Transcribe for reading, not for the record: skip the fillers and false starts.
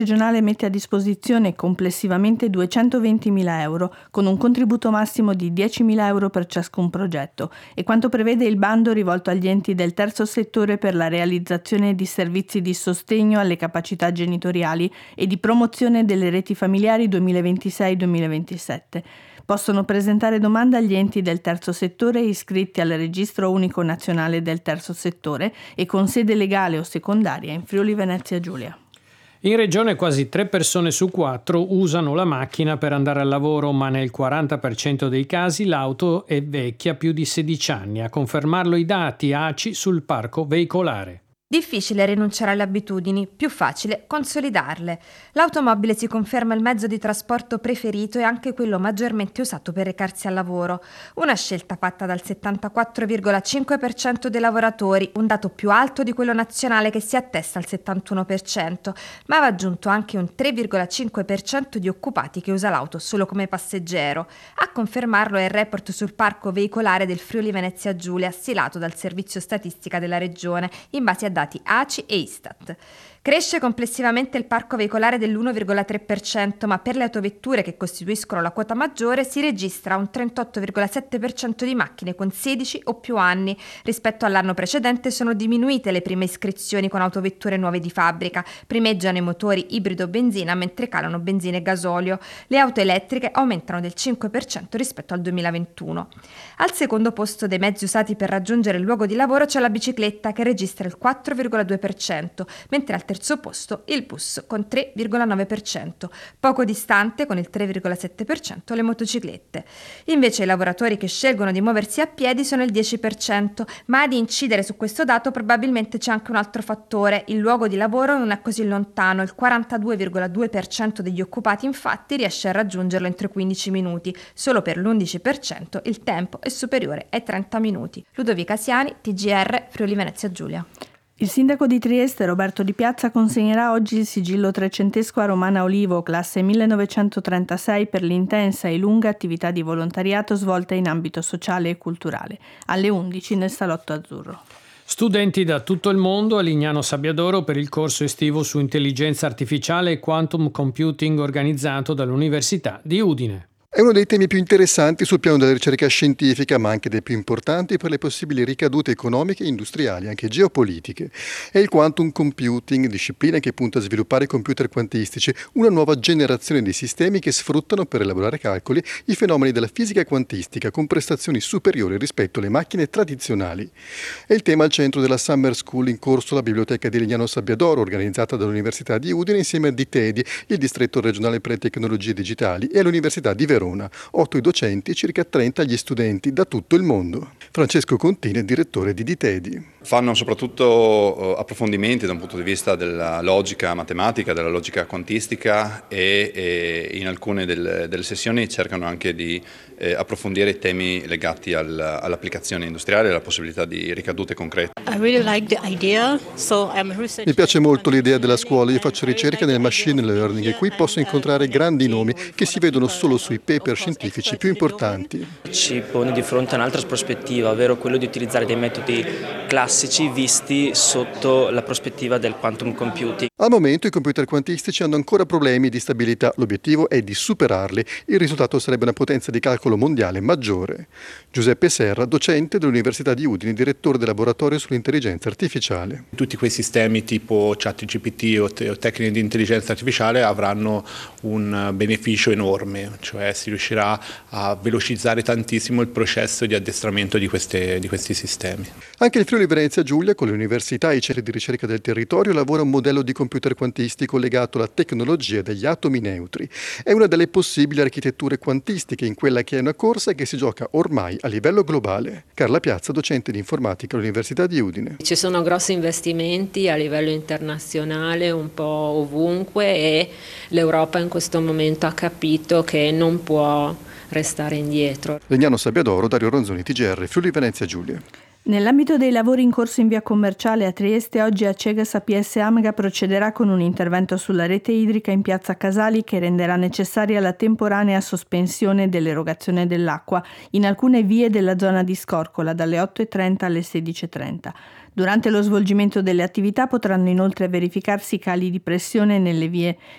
regionale mette a disposizione complessivamente 220.000 euro, con un contributo massimo di 10.000 euro per ciascun progetto, e quanto prevede il bando rivolto agli enti del terzo settore per la realizzazione di servizi di sostegno alle capacità genitoriali e di promozione delle reti familiari 2026-2027. Possono presentare domanda agli enti del terzo settore iscritti al Registro Unico Nazionale del Terzo Settore e con sede legale o secondaria in Friuli Venezia Giulia. In regione quasi 3 persone su 4 usano la macchina per andare al lavoro, ma nel 40% dei casi l'auto è vecchia più di 16 anni, a confermarlo i dati ACI sul parco veicolare. Difficile rinunciare alle abitudini, più facile consolidarle. L'automobile si conferma il mezzo di trasporto preferito e anche quello maggiormente usato per recarsi al lavoro. Una scelta fatta dal 74,5% dei lavoratori, un dato più alto di quello nazionale che si attesta al 71%, ma va aggiunto anche un 3,5% di occupati che usa l'auto solo come passeggero. A confermarlo è il report sul parco veicolare del Friuli Venezia Giulia, stilato dal Servizio Statistica della Regione, in base a dati ACI e Istat. Cresce complessivamente il parco veicolare dell'1,3%, ma per le autovetture che costituiscono la quota maggiore si registra un 38,7% di macchine con 16 o più anni. Rispetto all'anno precedente sono diminuite le prime iscrizioni con autovetture nuove di fabbrica, primeggiano i motori ibrido-benzina mentre calano benzina e gasolio. Le auto elettriche aumentano del 5% rispetto al 2021. Al secondo posto dei mezzi usati per raggiungere il luogo di lavoro c'è la bicicletta che registra il 4,2%, mentre al terzo posto il bus con 3,9%, poco distante con il 3,7% le motociclette. Invece i lavoratori che scelgono di muoversi a piedi sono il 10%, ma ad incidere su questo dato probabilmente c'è anche un altro fattore: il luogo di lavoro non è così lontano, il 42,2% degli occupati infatti riesce a raggiungerlo entro 15 minuti, solo per l'11% il tempo è superiore ai 30 minuti. Ludovica Siani, TGR, Friuli Venezia Giulia. Il sindaco di Trieste, Roberto Di Piazza, consegnerà oggi il sigillo trecentesco a Romana Olivo, classe 1936, per l'intensa e lunga attività di volontariato svolta in ambito sociale e culturale, alle 11 nel Salotto Azzurro. Studenti da tutto il mondo a Lignano Sabbiadoro per il corso estivo su intelligenza artificiale e quantum computing organizzato dall'Università di Udine. È uno dei temi più interessanti sul piano della ricerca scientifica, ma anche dei più importanti per le possibili ricadute economiche e industriali, anche geopolitiche. È il quantum computing, disciplina che punta a sviluppare computer quantistici, una nuova generazione di sistemi che sfruttano per elaborare calcoli i fenomeni della fisica quantistica con prestazioni superiori rispetto alle macchine tradizionali. È il tema al centro della Summer School in corso alla Biblioteca di Lignano Sabbiadoro, organizzata dall'Università di Udine insieme a DITEDI, il distretto regionale per le tecnologie digitali, e all'Università di Verona. 8 i docenti, circa 30 gli studenti da tutto il mondo. Francesco Contini, direttore di DITEDI. Fanno soprattutto approfondimenti da un punto di vista della logica matematica, della logica quantistica e in alcune delle sessioni cercano anche di approfondire i temi legati all'applicazione industriale e alla possibilità di ricadute concrete. Mi piace molto l'idea della scuola. Io faccio ricerca nel machine learning e qui posso incontrare grandi nomi che si vedono solo sui paper scientifici più importanti. Ci pone di fronte a un'altra prospettiva, ovvero quello di utilizzare dei metodi classici visti sotto la prospettiva del quantum computing. Al momento i computer quantistici hanno ancora problemi di stabilità. L'obiettivo è di superarli. Il risultato sarebbe una potenza di calcolo mondiale maggiore. Giuseppe Serra, docente dell'Università di Udine, direttore del laboratorio sull'intelligenza artificiale. Tutti quei sistemi tipo ChatGPT o tecniche di intelligenza artificiale avranno un beneficio enorme, cioè si riuscirà a velocizzare tantissimo il processo di addestramento di questi sistemi. Anche il Friuli Venezia Giulia, con le università e i centri di ricerca del territorio, lavora un modello di computer quantistico legato alla tecnologia degli atomi neutri. È una delle possibili architetture quantistiche in quella che è una corsa che si gioca ormai a livello globale. Carla Piazza, docente di informatica all'Università di Udine. Ci sono grossi investimenti a livello internazionale un po' ovunque e l'Europa in questo momento ha capito che non può restare indietro. Lignano Sabbiadoro, Dario Ronzoni, TGR, Friuli Venezia Giulia. Nell'ambito dei lavori in corso in via Commerciale a Trieste, oggi Acegas APS Amga procederà con un intervento sulla rete idrica in piazza Casali che renderà necessaria la temporanea sospensione dell'erogazione dell'acqua in alcune vie della zona di Scorcola dalle 8.30 alle 16.30. Durante lo svolgimento delle attività potranno inoltre verificarsi cali di pressione nelle vie